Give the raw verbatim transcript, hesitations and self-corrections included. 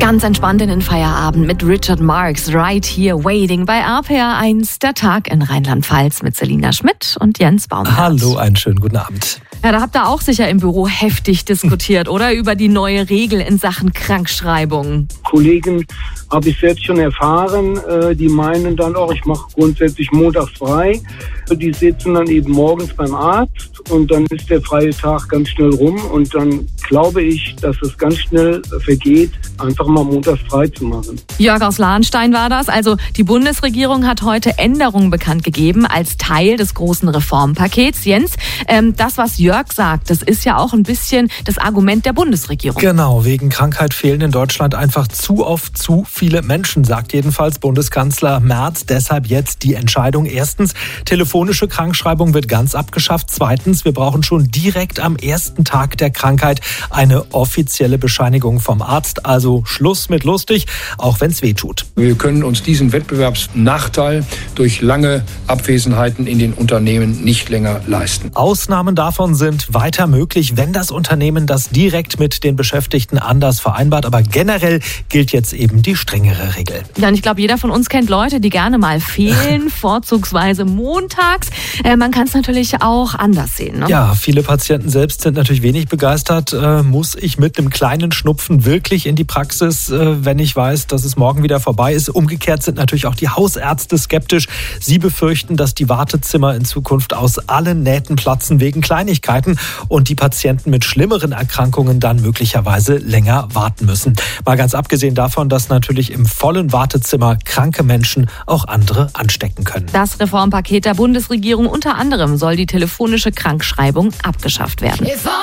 Ganz entspannt in den Feierabend mit Richard Marx, Right Here Waiting bei R P R eins, der Tag in Rheinland-Pfalz mit Selina Schmidt und Jens Baumgart. Hallo, einen schönen guten Abend. Ja, da habt ihr auch sicher im Büro heftig diskutiert, oder? Über die neue Regel in Sachen Krankschreibung. Kollegen habe ich selbst schon erfahren, die meinen dann auch, ich mache grundsätzlich montags frei. Die sitzen dann eben morgens beim Arzt und dann ist der freie Tag ganz schnell rum und dann glaube ich, dass es ganz schnell vergeht, einfach mal montags frei zu machen. Jörg aus Lahnstein war das. Also die Bundesregierung hat heute Änderungen bekannt gegeben als Teil des großen Reformpakets. Jens, ähm, das, was Jörg sagt, das ist ja auch ein bisschen das Argument der Bundesregierung. Genau, wegen Krankheit fehlen in Deutschland einfach zu oft zu viele Menschen, sagt jedenfalls Bundeskanzler Merz. Deshalb jetzt die Entscheidung. Erstens, telefonische Krankschreibung wird ganz abgeschafft. Zweitens, wir brauchen schon direkt am ersten Tag der Krankheit eine offizielle Bescheinigung vom Arzt. Also Schluss mit lustig, auch wenn es weh tut. Wir können uns diesen Wettbewerbsnachteil durch lange Abwesenheiten in den Unternehmen nicht länger leisten. Ausnahmen davon sind weiter möglich, wenn das Unternehmen das direkt mit den Beschäftigten anders vereinbart. Aber generell gilt jetzt eben die strengere Regel. Ja, und ich glaube, jeder von uns kennt Leute, die gerne mal fehlen, vorzugsweise montags. Äh, man kann es natürlich auch anders sehen. Ne? Ja, viele Patienten selbst sind natürlich wenig begeistert. Äh, muss ich mit einem kleinen Schnupfen wirklich in die Praxis, äh, wenn ich weiß, dass es morgen wieder vorbei ist? Umgekehrt sind natürlich auch die Hausärzte skeptisch. Sie befürchten, dass die Wartezimmer in Zukunft aus allen Nähten platzen wegen Kleinigkeiten und die Patienten mit schlimmeren Erkrankungen dann möglicherweise länger warten müssen. Mal ganz abgesehen davon, dass natürlich im vollen Wartezimmer kranke Menschen auch andere anstecken können. Das Reformpaket der Bundesregierung unter anderem soll die telefonische Krankschreibung abgeschafft werden.